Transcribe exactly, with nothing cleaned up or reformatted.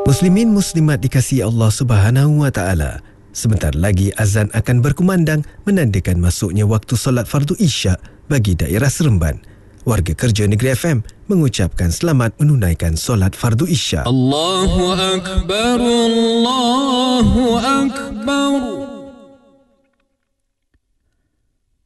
Muslimin muslimat dikasihi Allah Subhanahu wa taala. Sebentar lagi azan akan berkumandang menandakan masuknya waktu solat fardu Isyak bagi daerah Seremban. Warga kerja Negeri F M mengucapkan selamat menunaikan solat fardu Isyak. Allahu Akbar, Allahu Akbar.